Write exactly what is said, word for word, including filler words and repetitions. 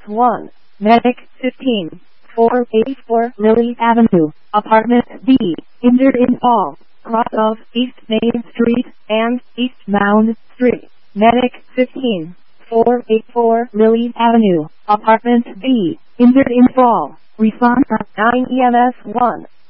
one, Medic fifteen, four eighty-four Lily Avenue, Apartment B, injured in fall, cross of East Main Street and East Mound Street. Medic fifteen, four eighty-four Lily Avenue, Apartment B, injured in fall. Respond at nine E M S one.